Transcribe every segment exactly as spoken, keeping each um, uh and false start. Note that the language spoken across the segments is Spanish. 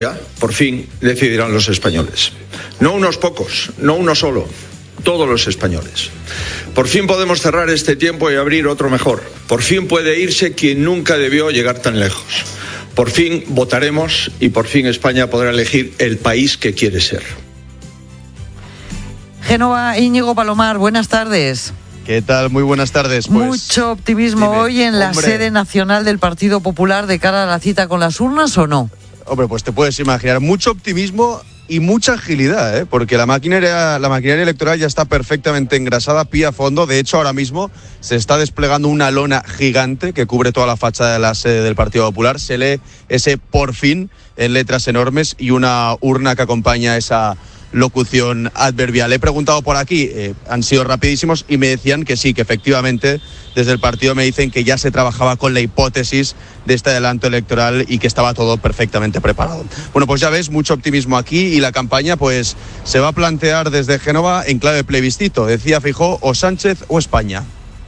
Por fin decidirán los españoles. No unos pocos, no uno solo, todos los españoles. Por fin podemos cerrar este tiempo y abrir otro mejor. Por fin puede irse quien nunca debió llegar tan lejos. Por fin votaremos y por fin España podrá elegir el país que quiere ser. Génova, Íñigo Palomar, buenas tardes. ¿Qué tal? Muy buenas tardes. Pues, ¿Mucho optimismo dime, hoy en la hombre, sede nacional del Partido Popular de cara a la cita con las urnas o no? Hombre, pues te puedes imaginar, mucho optimismo y mucha agilidad, ¿eh? Porque la maquinaria, la maquinaria electoral ya está perfectamente engrasada, pie a fondo. De hecho, ahora mismo se está desplegando una lona gigante que cubre toda la fachada de la sede del Partido Popular. Se lee ese por fin en letras enormes y una urna que acompaña esa locución adverbial. He preguntado por aquí, eh, han sido rapidísimos y me decían que sí, que efectivamente desde el partido me dicen que ya se trabajaba con la hipótesis de este adelanto electoral y que estaba todo perfectamente preparado. Bueno, pues ya ves, mucho optimismo aquí y la campaña pues se va a plantear desde Génova en clave plebiscito. Decía Feijóo, o Sánchez o España.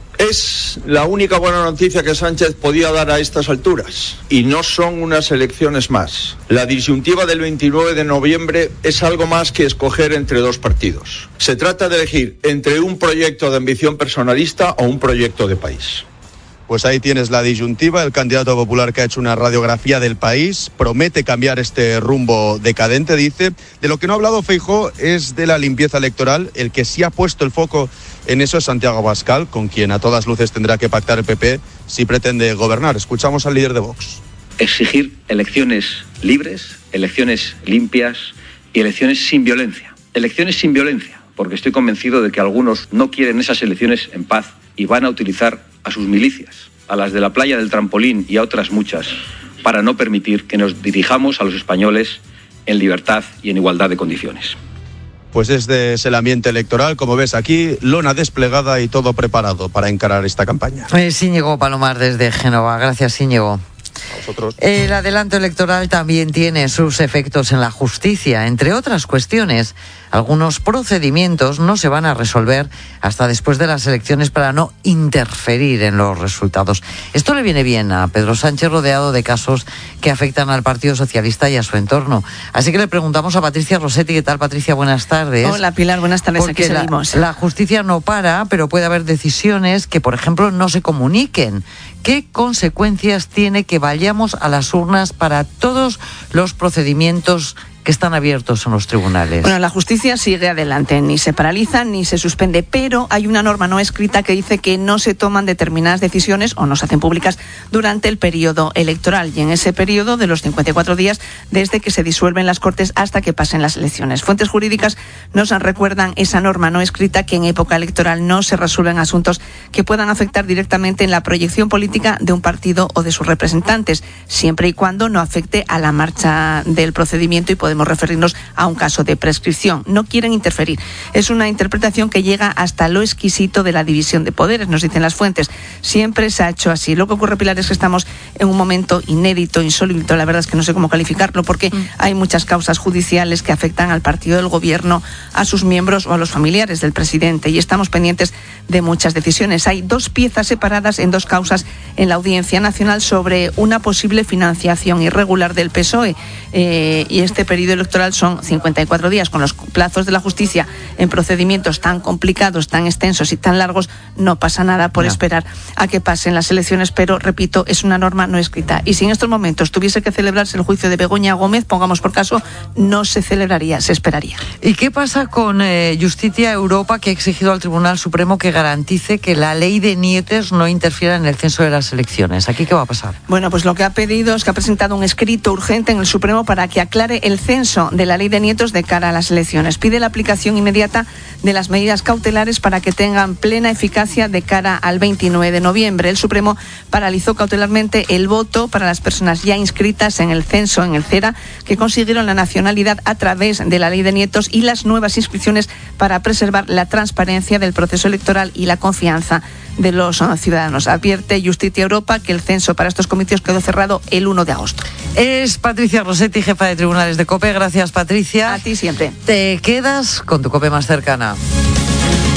Es la única buena noticia que Sánchez podía dar a estas alturas. Y no son unas elecciones más. La disyuntiva del veintinueve de noviembre es algo más que escoger entre dos partidos. Se trata de elegir entre un proyecto de ambición personalista o un proyecto de país. Pues ahí tienes la disyuntiva, el candidato popular que ha hecho una radiografía del país, promete cambiar este rumbo decadente, dice. De lo que no ha hablado Feijóo es de la limpieza electoral. El que sí ha puesto el foco en eso es Santiago Abascal, con quien a todas luces tendrá que pactar el P P si pretende gobernar. Escuchamos al líder de Vox. Exigir elecciones libres, elecciones limpias y elecciones sin violencia. Elecciones sin violencia, porque estoy convencido de que algunos no quieren esas elecciones en paz y van a utilizar a sus milicias, a las de la playa del Trampolín y a otras muchas, para no permitir que nos dirijamos a los españoles en libertad y en igualdad de condiciones. Pues este es el ambiente electoral, como ves aquí, lona desplegada y todo preparado para encarar esta campaña. Es Íñigo Palomar desde Génova. Gracias, Íñigo. A vosotros. El adelanto electoral también tiene sus efectos en la justicia. Entre otras cuestiones, algunos procedimientos no se van a resolver hasta después de las elecciones para no interferir en los resultados. Esto le viene bien a Pedro Sánchez, rodeado de casos que afectan al Partido Socialista y a su entorno. Así que le preguntamos a Patricia Rossetti. ¿Qué tal, Patricia? Buenas tardes. Hola, Pilar. Buenas tardes. Porque aquí seguimos. La, la justicia no para, pero puede haber decisiones que, por ejemplo, no se comuniquen. ¿Qué consecuencias tiene que vayamos a las urnas para todos los procedimientos que están abiertos en los tribunales? Bueno, la justicia sigue adelante, ni se paraliza ni se suspende, pero hay una norma no escrita que dice que no se toman determinadas decisiones o no se hacen públicas durante el periodo electoral, y en ese periodo de los cincuenta y cuatro días desde que se disuelven las Cortes hasta que pasen las elecciones. Fuentes jurídicas nos recuerdan esa norma no escrita, que en época electoral no se resuelven asuntos que puedan afectar directamente en la proyección política de un partido o de sus representantes, siempre y cuando no afecte a la marcha del procedimiento y podemos referirnos a un caso de prescripción. No quieren interferir. Es una interpretación que llega hasta lo exquisito de la división de poderes, nos dicen las fuentes. Siempre se ha hecho así. Lo que ocurre, Pilar, es que estamos en un momento inédito, insólito, la verdad es que no sé cómo calificarlo, porque mm. hay muchas causas judiciales que afectan al partido del gobierno, a sus miembros o a los familiares del presidente, y estamos pendientes de muchas decisiones. Hay dos piezas separadas en dos causas en la Audiencia Nacional sobre una posible financiación irregular del P S O E, eh, y este periodo electoral son cincuenta y cuatro días. Con los plazos de la justicia en procedimientos tan complicados, tan extensos y tan largos, no pasa nada por no. esperar a que pasen las elecciones, pero repito, es una norma no escrita, y si en estos momentos tuviese que celebrarse el juicio de Begoña Gómez, pongamos por caso, no se celebraría, se esperaría. ¿Y qué pasa con eh, Justicia Europa, que ha exigido al Tribunal Supremo que garantice que la ley de nietes no interfiera en el censo de las elecciones? ¿Aquí qué va a pasar? Bueno, pues lo que ha pedido es que ha presentado un escrito urgente en el Supremo para que aclare el censo de la ley de nietos de cara a las elecciones. Pide la aplicación inmediata de las medidas cautelares para que tengan plena eficacia de cara al veintinueve de noviembre. El Supremo paralizó cautelarmente el voto para las personas ya inscritas en el censo, en el CERA, que consiguieron la nacionalidad a través de la ley de nietos, y las nuevas inscripciones para preservar la transparencia del proceso electoral y la confianza de los ciudadanos. Advierte Justicia Europa que el censo para estos comicios quedó cerrado el uno de agosto. Es Patricia Rossetti, jefa de tribunales de COPE. Gracias, Patricia. A ti siempre. Te quedas con tu COPE más cercana.